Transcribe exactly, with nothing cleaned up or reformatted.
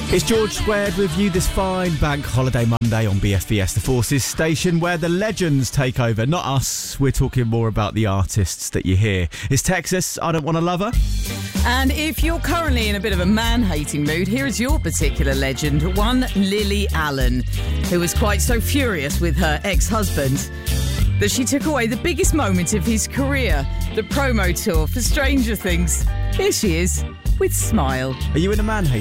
It's George Squared with you this fine bank holiday Monday on B F B S The Forces station, where the legends take over, not us. We're talking more about the artists that you hear. It's Texas, I Don't Want to Love Her. And if you're currently in a bit of a man-hating mood, here is your particular legend, one Lily Allen, who was quite so furious with her ex-husband that she took away the biggest moment of his career, the promo tour for Stranger Things. Here she is with Smile. Are you in a man-hating